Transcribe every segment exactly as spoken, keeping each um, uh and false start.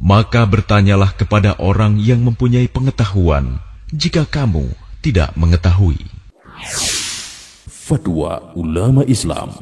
Maka bertanyalah kepada orang yang mempunyai pengetahuan, jika kamu tidak mengetahui. Fatwa Ulama Islam.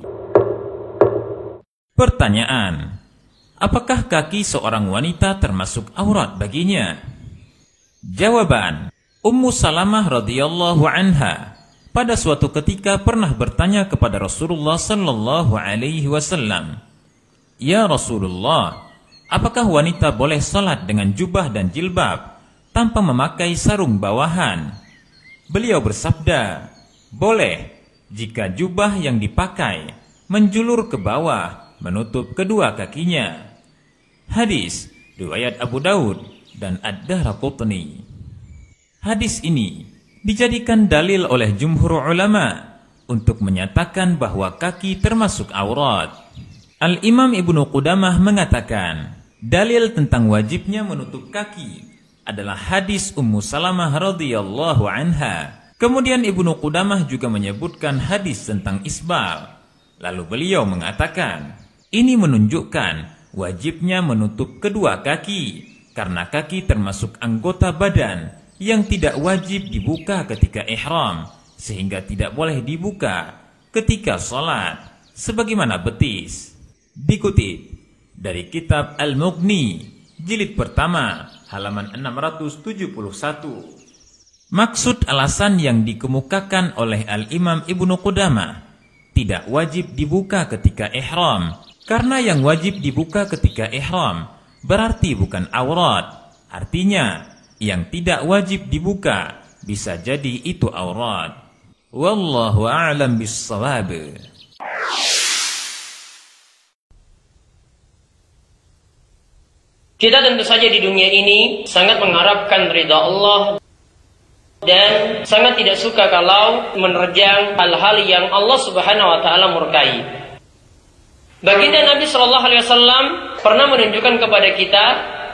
Pertanyaan: apakah kaki seorang wanita termasuk aurat baginya? Jawaban: Ummu Salamah radhiyallahu anha pada suatu ketika pernah bertanya kepada Rasulullah sallallahu alaihi wasallam, "Ya Rasulullah, apakah wanita boleh salat dengan jubah dan jilbab tanpa memakai sarung bawahan?" Beliau bersabda, "Boleh, jika jubah yang dipakai menjulur ke bawah menutup kedua kakinya." Hadis riwayat Abu Daud dan Ad-Daraqutni. Hadis ini dijadikan dalil oleh jumhur ulama untuk menyatakan bahwa kaki termasuk aurat. Al-Imam Ibnu Qudamah mengatakan, dalil tentang wajibnya menutup kaki adalah hadis Ummu Salamah radhiyallahu anha. Kemudian Ibnu Qudamah juga menyebutkan hadis tentang isbal. Lalu beliau mengatakan, ini menunjukkan wajibnya menutup kedua kaki, karena kaki termasuk anggota badan yang tidak wajib dibuka ketika ihram, sehingga tidak boleh dibuka ketika salat, sebagaimana betis. Dikutip dari kitab Al-Mughni, jilid pertama, halaman enam ratus tujuh puluh satu. Maksud alasan yang dikemukakan oleh Al-Imam Ibnu Qudamah, tidak wajib dibuka ketika ihram, karena yang wajib dibuka ketika ihram berarti bukan aurat. Artinya, yang tidak wajib dibuka bisa jadi itu aurat. Wallahu a'lam bis-shawab. Kita tentu saja di dunia ini sangat mengharapkan ridha Allah dan sangat tidak suka kalau menerjang hal-hal yang Allah Subhanahu wa taala murkai. Baginda Nabi sallallahu alaihi wasallam pernah menunjukkan kepada kita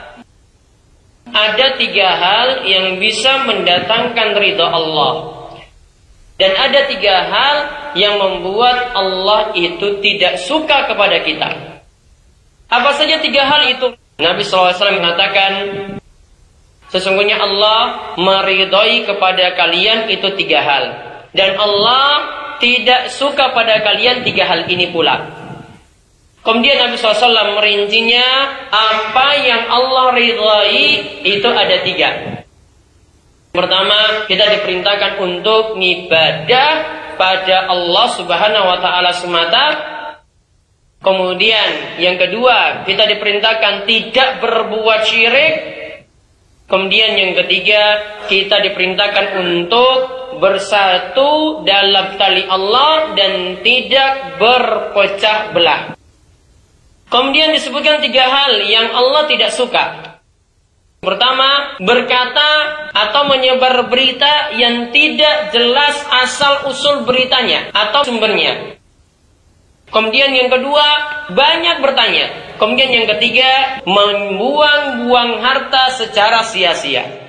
ada tiga hal yang bisa mendatangkan ridha Allah, dan ada tiga hal yang membuat Allah itu tidak suka kepada kita. Apa saja tiga hal itu? Nabi sallallahu alaihi wasallam mengatakan, sesungguhnya Allah meridhai kepada kalian itu tiga hal, dan Allah tidak suka pada kalian tiga hal ini pula. Kemudian Nabi sallallahu alaihi wasallam merincinya, apa yang Allah ridhai itu ada tiga. Pertama, kita diperintahkan untuk ibadah pada Allah Subhanahu wa taala semata. Kemudian yang kedua, kita diperintahkan tidak berbuat syirik. Kemudian yang ketiga, kita diperintahkan untuk bersatu dalam tali Allah dan tidak berpecah belah. Kemudian disebutkan tiga hal yang Allah tidak suka. Pertama, berkata atau menyebar berita yang tidak jelas asal-usul beritanya atau sumbernya. Kemudian yang kedua, banyak bertanya. Kemudian yang ketiga, membuang-buang harta secara sia-sia.